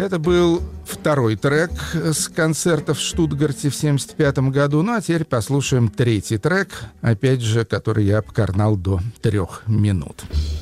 Это был второй трек с концерта в Штутгарте в 1975 году. Ну, а теперь послушаем третий трек, опять же, который я обкарнал до 3 минут.